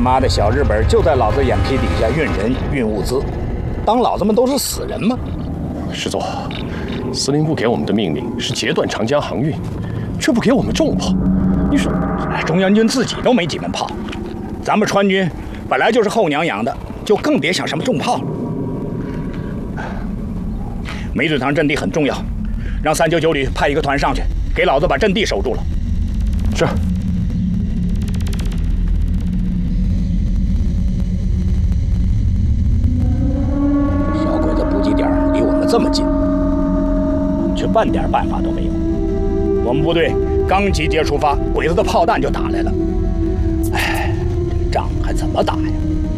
妈的小日本就在老子眼皮底下运人运物资，当老子们都是死人吗？ 师座，司令部给我们的命令是截断长江航运，却不给我们重炮。你说， 中央军自己都没几门炮，咱们川军本来就是后娘养的，就更别想什么重炮了。梅子塘阵地很重要，让399旅派一个团上去，给老子把阵地守住了。 是。 小鬼子补给点离我们这么近，我们却半点办法都没有。我们部队刚集结出发，鬼子的炮弹就打来了。哎，这仗还怎么打呀？